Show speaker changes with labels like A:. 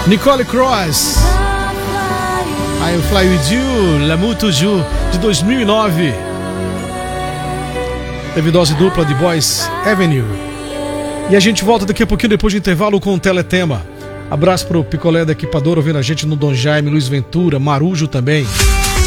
A: Nicole Cross, I Will Fly With You, L'amour toujours, de 2009. Teve dose dupla de Boys Avenue. E a gente volta daqui a pouquinho, depois do intervalo, com o Teletema. Abraço pro Picolé da Equipadora, ouvindo a gente no Dom Jaime, Luiz Ventura, Marujo também.